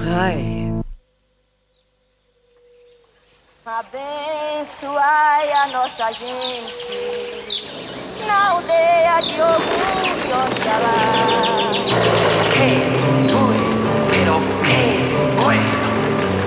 frei. Abençoai a nossa gente na aldeia de Ogum e Oxalá.